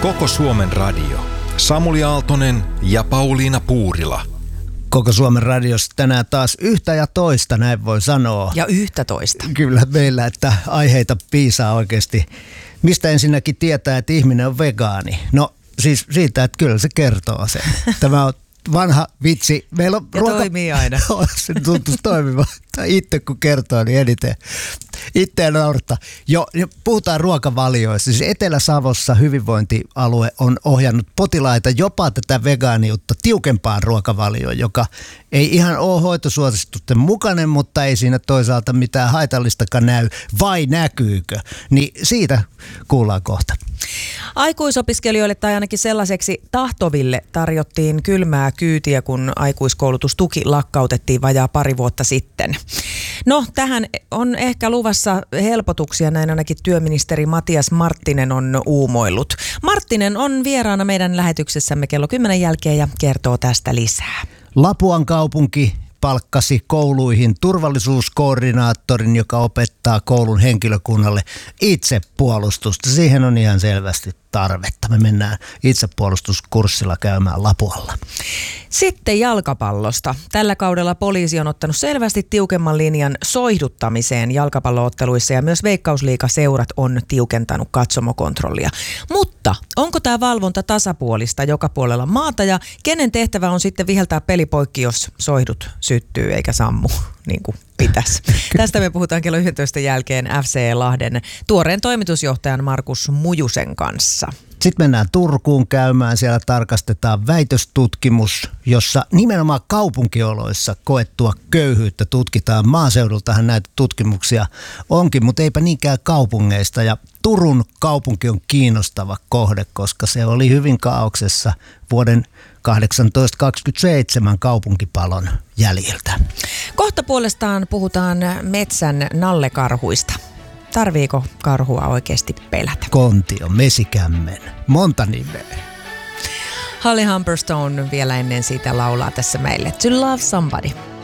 Koko Suomen radio. Samuli Aaltonen ja Pauliina Puurila. Koko Suomen radiossa tänään taas yhtä ja toista, näin voi sanoa. Ja 11. Kyllä meillä, että aiheita piisaa oikeasti. Mistä ensinnäkin tietää, että ihminen on vegaani? No siis siitä, että kyllä se kertoo sen. Tämä on vanha vitsi. Meillä on ja toimii aina. Se tuntuisi toimimaan. Itse kun kertoo, niin eniten itseään naurattaa. Jo, puhutaan ruokavalioista. Siis Etelä-Savossa hyvinvointialue on ohjannut potilaita jopa tätä vegaaniutta tiukempaan ruokavalioon, joka ei ihan ole hoitosuositusten mukainen, mutta ei siinä toisaalta mitään haitallistakaan näy. Vai näkyykö? Niin siitä kuullaan kohta. Aikuisopiskelijoille tai ainakin sellaiseksi tahtoville tarjottiin kylmää kyytiä, kun aikuiskoulutustuki lakkautettiin vajaa pari vuotta sitten. No, tähän on ehkä luvassa helpotuksia, näin ainakin työministeri Matias Marttinen on uumoillut. Marttinen on vieraana meidän lähetyksessämme kello 10 jälkeen ja kertoo tästä lisää. Lapuan kaupunki palkkasi kouluihin turvallisuuskoordinaattorin, joka opettaa koulun henkilökunnalle itsepuolustusta. Siihen on ihan selvästi tarvetta. Me mennään itsepuolustuskurssilla käymään Lapualla. Sitten jalkapallosta. Tällä kaudella poliisi on ottanut selvästi tiukemman linjan soihduttamiseen jalkapallootteluissa ja myös Veikkausliigaseurat on tiukentanut katsomokontrollia. Mutta onko tämä valvonta tasapuolista joka puolella maata ja kenen tehtävä on sitten viheltää peli poikki, jos soihdut syttyy eikä sammu niin kuin pitäisi? Tästä me puhutaan kello 11 jälkeen FC Lahden tuoreen toimitusjohtajan Markus Mujusen kanssa. Sitten mennään Turkuun käymään, siellä tarkastetaan väitöstutkimus, jossa nimenomaan kaupunkioloissa koettua köyhyyttä tutkitaan. Maaseudultahan näitä tutkimuksia onkin, mutta eipä niinkään kaupungeista. Ja Turun kaupunki on kiinnostava kohde, koska se oli hyvin kaauksessa vuoden 1827 kaupunkipalon jäljiltä. Kohta puolestaan puhutaan metsän nallekarhuista. Tarviiko karhua oikeasti pelätä? Kontio, mesikämmen, monta nimeä. Holly Humberstone vielä ennen sitä laulaa tässä meille To Love Somebody.